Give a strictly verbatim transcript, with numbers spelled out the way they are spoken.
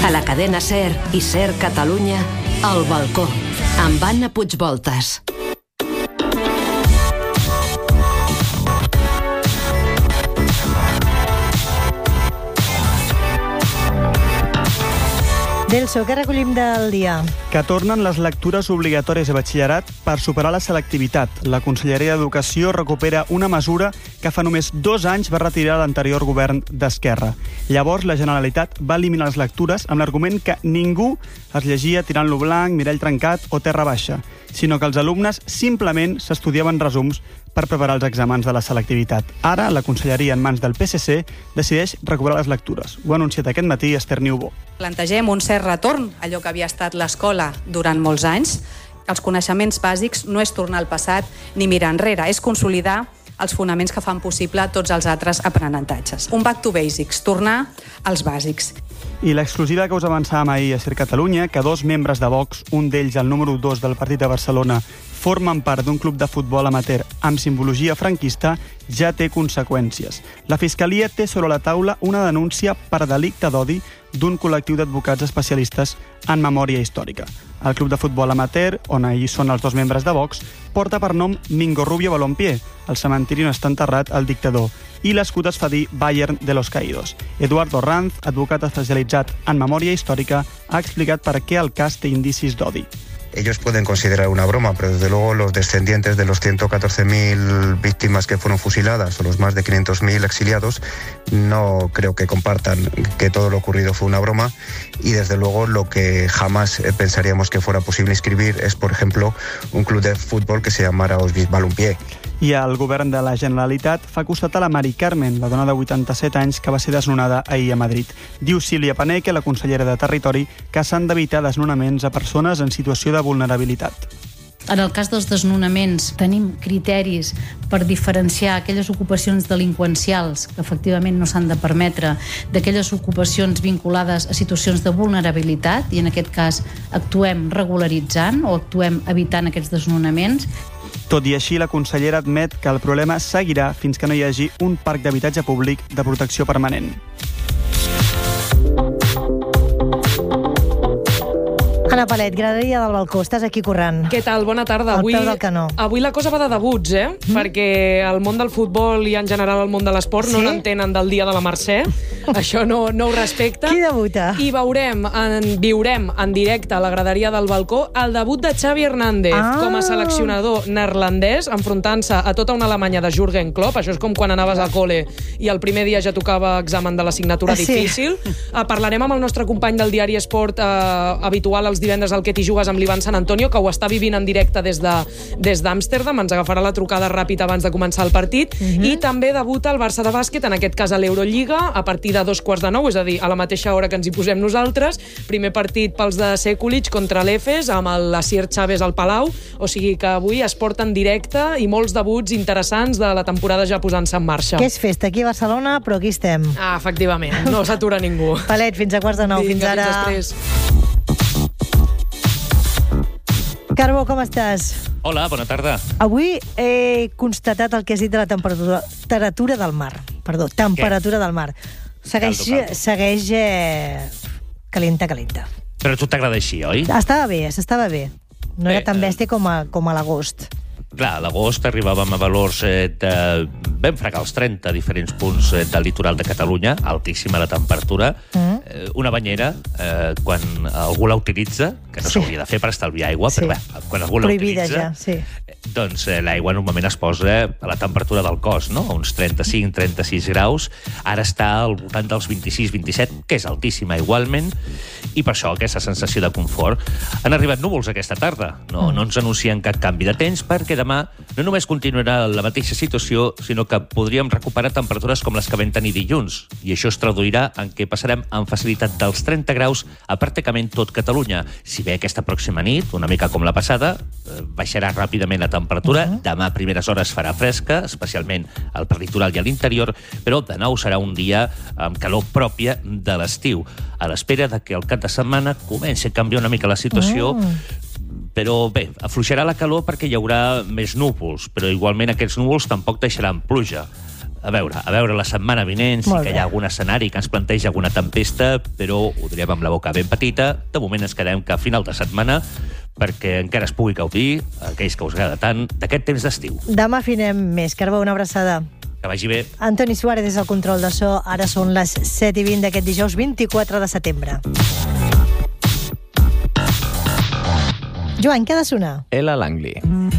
A la cadena SER i SER Catalunya, El Balcó, amb Anna Puigvoltas. Delso, què recollim del dia? Que tornen les lectures obligatòries de batxillerat per superar la selectivitat. La Conselleria d'Educació recupera una mesura que fa només dos anys va retirar l'anterior govern d'Esquerra. Llavors, la Generalitat va eliminar les lectures amb l'argument que ningú es llegia tirant-lo blanc, mirall trencat o terra baixa, sinó que els alumnes simplement s'estudiaven resums per preparar els exàmens de la selectivitat. Ara, la Conselleria, en mans del P S C, decideix recuperar les lectures. Ho ha anunciat aquest matí Esther Niubó. Plantegem un cert retorn, allò que havia estat l'escola durant molts anys. Els coneixements bàsics no és tornar al passat ni mirar enrere, és consolidar els fonaments que fan possible tots els altres aprenentatges. Un back to basics, tornar als bàsics. I l'exclusiva que us avançàvem ahir a SER Catalunya, que dos membres de Vox, un d'ells el número dos del Partit de Barcelona, formen part d'un club de futbol amateur amb simbologia franquista, ja té conseqüències. La Fiscalia té sobre la taula una denúncia per delicte d'odi d'un col·lectiu d'advocats especialistes en memòria històrica. El club de futbol amateur, on ahir són els dos membres de Vox, porta per nom Mingo Rubio Balompié, el cementiri on està enterrat el dictador, i l'escut es fa dir Bayern de los Caídos. Eduardo Ranz, advocat especialitzat en memòria històrica, ha explicat per què el cas té indicis d'odi. Ellos pueden considerar una broma, pero desde luego los descendientes de los ciento catorce mil víctimas que fueron fusiladas o los más de quinientos mil exiliados no creo que compartan que todo lo ocurrido fue una broma, y desde luego lo que jamás pensaríamos que fuera posible inscribir es, por ejemplo, un club de fútbol que se llamara Auschwitz Balompié. I el govern de la Generalitat fa costat a la Mari Carmen, la dona de vuitanta-set anys que va ser desnonada ahir a Madrid. Diu Sílvia Paneque, la consellera de Territori, que s'han d'evitar desnonaments a persones en situació de vulnerabilitat. En el cas dels desnonaments tenim criteris per diferenciar aquelles ocupacions delinqüencials que efectivament no s'han de permetre d'aquelles ocupacions vinculades a situacions de vulnerabilitat, i en aquest cas actuem regularitzant o actuem evitant aquests desnonaments. Tot i així, la consellera admet que el problema seguirà fins que no hi hagi un parc d'habitatge públic de protecció permanent. Anna Palet, graderia del Balcó, estàs aquí corrent. Què tal? Bona tarda. Al Avui, peu del canó. Avui la cosa va de debuts, eh? Mm. Perquè el món del futbol i en general el món de l'esport sí? no n'entenen del dia de la Mercè. Això no, no ho respecta. Qui debuta? I veurem, en, viurem en directe a la graderia del Balcó el debut de Xavi Hernández ah. com a seleccionador neerlandès, enfrontant-se a tota una Alemanya de Jürgen Klopp. Això és com quan anaves a col·le i el primer dia ja tocava examen de l'assignatura sí. difícil. Uh, parlarem amb el nostre company del diari Esport uh, habitual als divendres al Que t'hi jugues amb l'Ivan Sant Antonio, que ho està vivint en directe des de des d'Amsterdam. Ens agafarà la trucada ràpid abans de començar el partit. Uh-huh. I també debuta el Barça de bàsquet, en aquest cas a l'Eurolliga, a partir de dos quarts de nou, és a dir, a la mateixa hora que ens hi posem nosaltres. Primer partit pels de Sekulic contra l'Efes, amb el Asier Chávez al Palau. O sigui que avui es porta en directe i molts debuts interessants de la temporada ja posant-se en marxa. Que és festa aquí a Barcelona, però aquí estem. Ah, efectivament, no s'atura ningú. Palet, fins a quarts de nou. Vinga, fins ara. Fins després. Carbó, com estàs? Hola, bona tarda. Avui he constatat el que has dit de la temperatura, temperatura del mar. Perdó, temperatura Què? del mar. Segueix, caldo, caldo. segueix eh, calenta, calenta. Però a tu t'agrada així, oi? Estava bé, s'estava bé. No bé, era tan bèstia com a, com a l'agost. Clar, a l'agost arribàvem a valors eh, de... Vam fregar els trenta diferents punts eh, del litoral de Catalunya, altíssima la temperatura. Mm. Eh, una banyera, eh, quan algú la utilitza, que no s'hauria sí. de fer per estalviar aigua, sí. però bé, quan algú la Prohibida utilitza... ja, sí. Doncs eh, l'aigua normalment es posa a la temperatura del cos, no? Uns trenta-cinc trenta-sis graus. Ara està al voltant dels vint-i-sis vint-i-set, que és altíssima igualment, i per això aquesta sensació de confort. Han arribat núvols aquesta tarda. No, mm. no ens anuncien cap canvi de temps, perquè demà no només continuarà la mateixa situació, sinó que podríem recuperar temperatures com les que vam tenir dilluns. I això es traduirà en què passarem amb facilitat dels trenta graus a pràcticament tot Catalunya. Si bé aquesta pròxima nit, una mica com la passada, baixarà ràpidament la temperatura. Uh-huh. Demà a primeres hores farà fresca, especialment al peritoral i a l'interior, però de nou serà un dia amb calor pròpia de l'estiu, a l'espera de que el cap de setmana comenci a canviar una mica la situació. Uh. Però bé, afluixarà la calor perquè hi haurà més núvols, però igualment aquests núvols tampoc deixaran pluja. A veure, a veure la setmana vinent, sí que hi ha algun escenari que ens planteja alguna tempesta, però ho diríem amb la boca ben petita. De moment ens quedem que a final de setmana, perquè encara es pugui gaudir, aquells que us agrada tant, d'aquest temps d'estiu. Demà afinem més. Carme, una abraçada. Que vagi bé. Antoni Suárez és el control de so. Ara són les set i vint d'aquest dijous vint-i-quatre de setembre. Joan, què ha de sonar? Ella Langley.